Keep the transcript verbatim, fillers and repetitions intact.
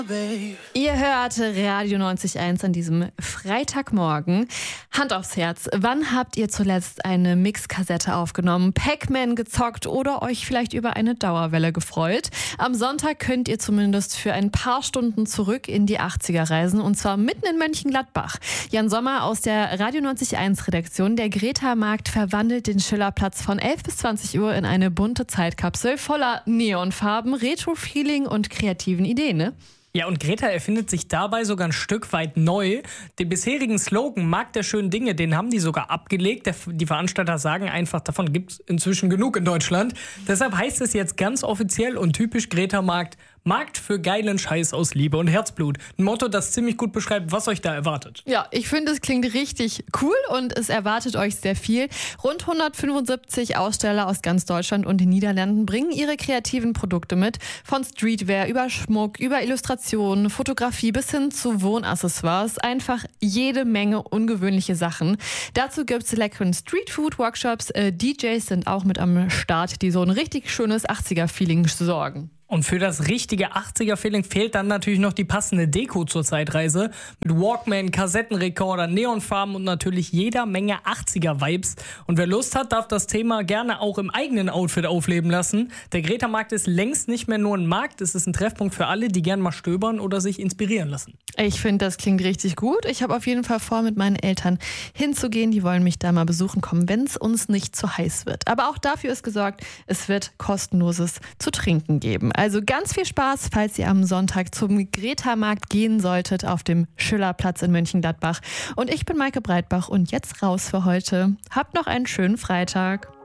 Ihr hört Radio neunzig Komma eins an diesem Freitagmorgen. Hand aufs Herz, wann habt ihr zuletzt eine Mixkassette aufgenommen, Pac-Man gezockt oder euch vielleicht über eine Dauerwelle gefreut? Am Sonntag könnt ihr zumindest für ein paar Stunden zurück in die achtziger reisen, und zwar mitten in Mönchengladbach. Jan Sommer aus der Radio neunzig Komma eins Redaktion, der Greta-Markt verwandelt den Schillerplatz von elf bis zwanzig Uhr in eine bunte Zeitkapsel voller Neonfarben, Retro-Feeling und kreativen Ideen, ne? Ja, und Greta erfindet sich dabei sogar ein Stück weit neu. Den bisherigen Slogan „Markt der schönen Dinge", den haben die sogar abgelegt. Der, die Veranstalter sagen einfach, davon gibt es inzwischen genug in Deutschland. Deshalb heißt es jetzt ganz offiziell und typisch Greta-Markt: Markt für geilen Scheiß aus Liebe und Herzblut. Ein Motto, das ziemlich gut beschreibt, was euch da erwartet. Ja, ich finde, es klingt richtig cool und es erwartet euch sehr viel. Rund hundertfünfundsiebzig Aussteller aus ganz Deutschland und den Niederlanden bringen ihre kreativen Produkte mit. Von Streetwear über Schmuck, über Illustrationen, Fotografie bis hin zu Wohnaccessoires. Einfach jede Menge ungewöhnliche Sachen. Dazu gibt es leckeren Streetfood-Workshops. Äh, D Js sind auch mit am Start, die so ein richtig schönes achtziger-Feeling sorgen. Und für das richtige achtziger-Feeling fehlt dann natürlich noch die passende Deko zur Zeitreise. Mit Walkman, Kassettenrekorder, Neonfarben und natürlich jeder Menge achtziger-Vibes. Und wer Lust hat, darf das Thema gerne auch im eigenen Outfit aufleben lassen. Der Greta-Markt ist längst nicht mehr nur ein Markt, es ist ein Treffpunkt für alle, die gerne mal stöbern oder sich inspirieren lassen. Ich finde, das klingt richtig gut. Ich habe auf jeden Fall vor, mit meinen Eltern hinzugehen. Die wollen mich da mal besuchen kommen, wenn es uns nicht zu heiß wird. Aber auch dafür ist gesorgt, es wird kostenloses zu trinken geben. Also ganz viel Spaß, falls ihr am Sonntag zum Greta-Markt gehen solltet auf dem Schillerplatz in Mönchengladbach. Und ich bin Maike Breitbach und jetzt raus für heute. Habt noch einen schönen Freitag.